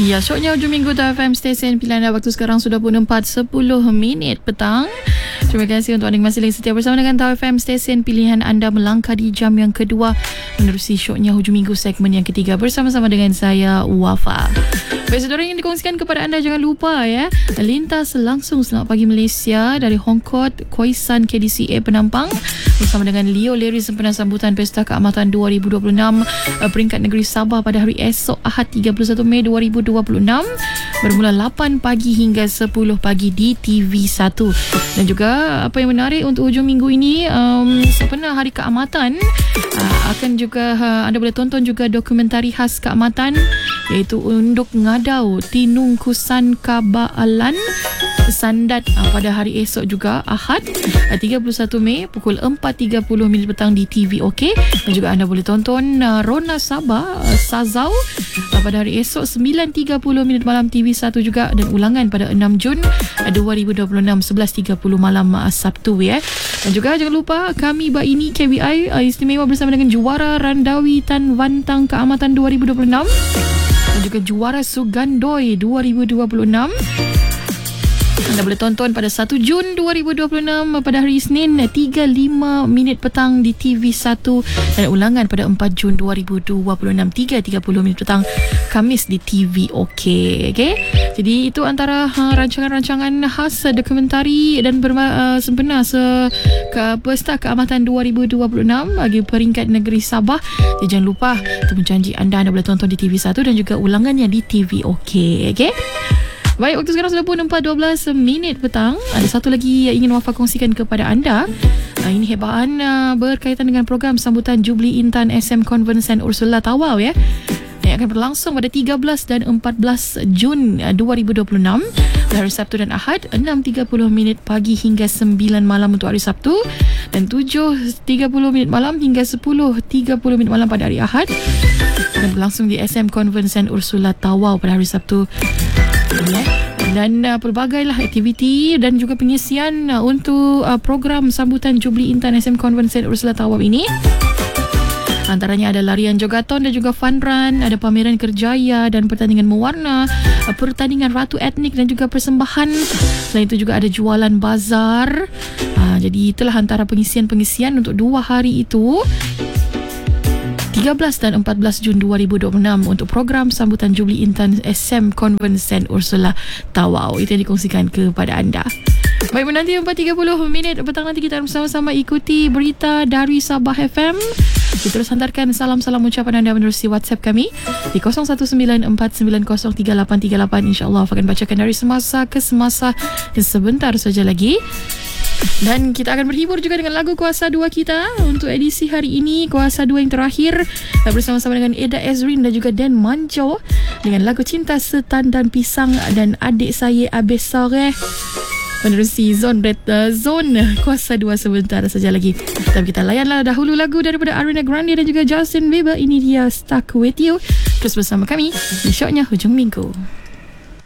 Ya, syoknya hujung minggu tu FM stesen pilihan anda. Waktu sekarang sudah pun 4:10 petang. Terima kasih untuk anda yang masih lagi setia bersama dengan Tau FM stesen pilihan anda, melangkah di jam yang kedua menerusi syoknya hujung minggu segmen yang ketiga bersama-sama dengan saya, Wafa. Baik, saudara yang dikongsikan kepada anda, jangan lupa ya, lintas langsung Selamat Pagi Malaysia dari Hong Kong, Khoisan KDCA Penampang bersama dengan Leo Leri sempena sambutan Pesta Keamatan 2026 peringkat negeri Sabah pada hari esok Ahad 31 Mei 2026 bermula 8 pagi hingga 10 pagi di TV1. Dan juga apa yang menarik untuk hujung minggu ini, sempena Hari Keamatan, akan juga anda boleh tonton juga dokumentari khas keamatan iaitu Unduk Ngadau Tinung Kusan Kabaalan Sandat pada hari esok juga Ahad 31 Mei pukul 4.30 minit petang di TV OK. Dan juga anda boleh tonton Rona Sabah Sazau pada hari esok 9.30 minit malam TV1 juga, dan ulangan pada 6 Jun 2026 11.30 malam Sabtu ya. Dan juga jangan lupa kami ini KBI istimewa bersama dengan juara Randawi Tan Wantang Keamatan 2026 dan juga juara Sugandoi 2026. Anda boleh tonton pada 1 Jun 2026 pada hari Isnin 3.05 minit petang di TV1 dan ulangan pada 4 Jun 2026 3.30 minit petang Khamis di TV OK. Okay? Jadi itu antara rancangan-rancangan khas dokumentari dan sempena Pesta Keamatan 2026 bagi peringkat negeri Sabah. Jadi jangan lupa temu janji anda boleh tonton di TV1 dan juga ulangannya di TV OK. Okay? Baik, waktu sekarang sudah pun 4.12 minit petang. Ada satu lagi yang ingin Wafa kongsikan kepada anda. Ini hebaan berkaitan dengan program sambutan Jubli Intan SM Convent St. Ursula Tawau ya, yang akan berlangsung pada 13 dan 14 Jun 2026 hari Sabtu dan Ahad 6.30 minit pagi hingga 9 malam untuk hari Sabtu dan 7.30 minit malam hingga 10.30 minit malam pada hari Ahad, dan berlangsung di SM Convent St. Ursula Tawau pada hari Sabtu. Dan pelbagailah aktiviti dan juga pengisian untuk program sambutan Jubli Intan SM Convent St. Ursula Tawau ini. Antaranya ada larian jogaton dan juga fun run, ada pameran kerjaya dan pertandingan mewarna, pertandingan ratu etnik dan juga persembahan. Selain itu juga ada jualan bazar. Jadi itulah antara pengisian-pengisian untuk 2 hari itu, 13 dan 14 Jun 2026 untuk program sambutan Jubli Intan SM Convent St. Ursula Tawau. Itu yang dikongsikan kepada anda. Baik, menanti 4.30 minit petang nanti kita bersama-sama ikuti berita dari Sabah FM. Kita terus hantarkan salam-salam ucapan anda menerusi WhatsApp kami di 0194903838. InsyaAllah akan bacakan dari semasa ke semasa dan sebentar saja lagi. Dan kita akan berhibur juga dengan lagu Kuasa 2 kita untuk edisi hari ini, Kuasa 2 yang terakhir, bersama-sama dengan Eda Ezrin dan juga Dan Manjo dengan lagu Cinta Setandan Pisang dan Adik Saya Abis Sore menerusi zone Kuasa 2 sebentar saja lagi. Tapi kita layanlah dahulu lagu daripada Ariana Grande dan juga Justin Bieber. Ini dia Stuck With You. Terus bersama kami di syoknya hujung minggu.